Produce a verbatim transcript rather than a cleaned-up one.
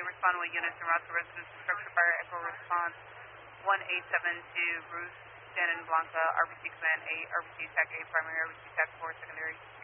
respond with units and routes to residence structure fire echo response one eight seven two Ruth Shannon Blanca, R B C Command eight, R B C Attack eight, Primary, R B C Attack four, Secondary.